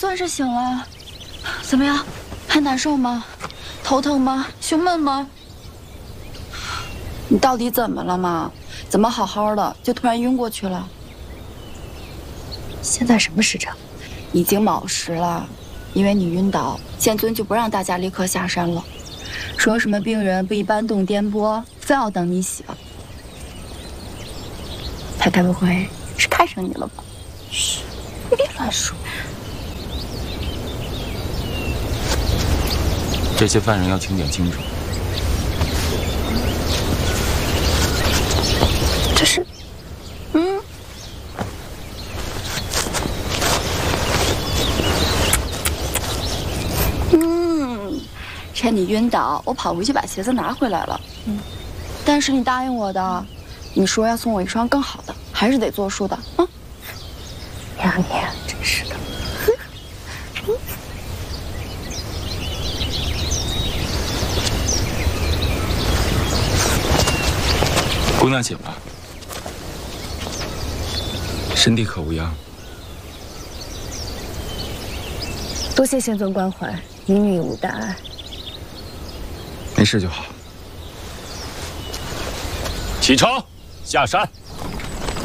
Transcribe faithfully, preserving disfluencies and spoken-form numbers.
算是醒了，怎么样？还难受吗？头疼吗？胸闷吗？你到底怎么了嘛？怎么好好的就突然晕过去了？ 现在什么时辰？ 已经卯时了，因为你晕倒，剑尊就不让大家立刻下山了，说什么病人不宜搬动颠簸，非要等你醒。他该不会是看上你了吧？ 嘘，你别乱说。 这些犯人要清点清楚。 这是， 嗯。嗯，趁你晕倒，我跑回去把鞋子拿回来了。嗯，但是你答应我的，你说要送我一双更好的，还是得做数的啊。 娘娘，真是的。 姑娘醒了，身体可无恙？ 多谢仙尊关怀，女女无大碍。 没事就好。启程，下山。